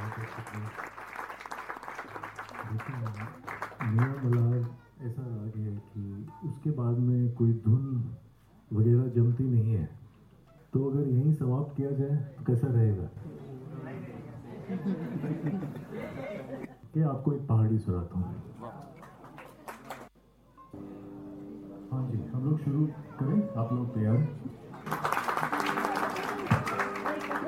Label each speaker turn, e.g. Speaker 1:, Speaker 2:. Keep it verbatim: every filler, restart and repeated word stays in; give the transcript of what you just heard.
Speaker 1: मेरा मल्हार ऐसा राग है कि उसके बाद में कोई धुन वगैरह जमती नहीं है, तो अगर यहीं समाप्त किया जाए तो कैसा रहेगा? कि आपको एक पहाड़ी सुनाता हूँ। हाँ जी, हम लोग शुरू करें, आप लोग तैयार?